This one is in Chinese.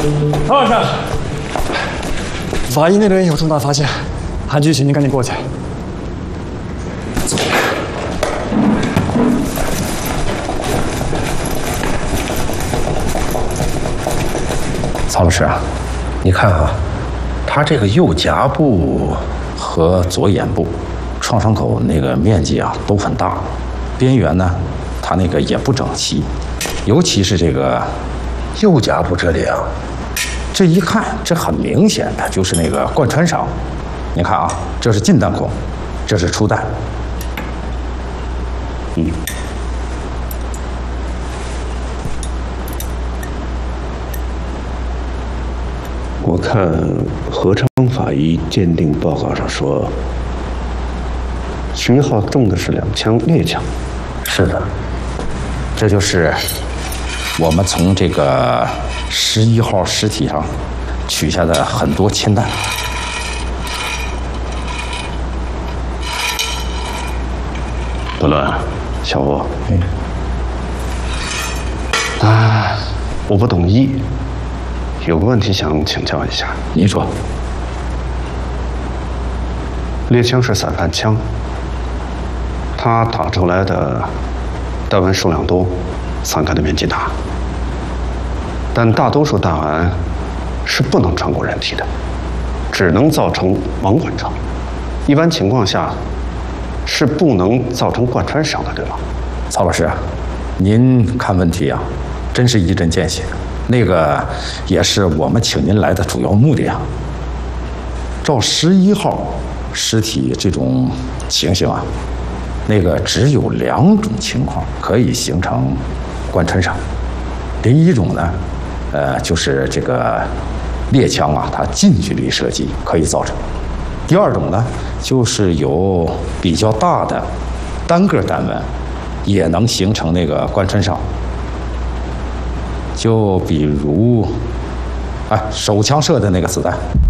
曹老师，法医那边有重大发现，韩局，请您赶紧过去。 曹老师啊，你看啊，他这个右颊部和左眼部创伤口那个面积啊都很大，边缘呢，它那个也不整齐，尤其是这个右颊部这里啊，这一看这很明显，它就是那个贯穿伤。你看啊，这是进弹孔，这是出弹。 我看何昌法医鉴定报告上说，徐浩中的是2枪猎枪。 是的，这就是我们从这个11号尸体上取下的很多铅弹。 德伦，小吴，我不懂医，有个问题想请教一下。 您说， 猎枪是散弹枪，它打出来的弹丸数量多，散开的面积大，但大多数弹丸是不能穿过人体的，只能造成盲贯穿。一般情况下是不能造成贯穿伤的，对吧？ 曹老师啊，您看问题啊，真是一针见血。那个也是我们请您来的主要目的啊。照11号尸体这种情形啊，那个只有2种情况可以形成贯穿伤。第一种呢，就是这个猎枪啊，它近距离射击可以造成。第二种呢，就是有比较大的单个弹丸，也能形成那个贯穿伤。就比如，手枪射的那个子弹，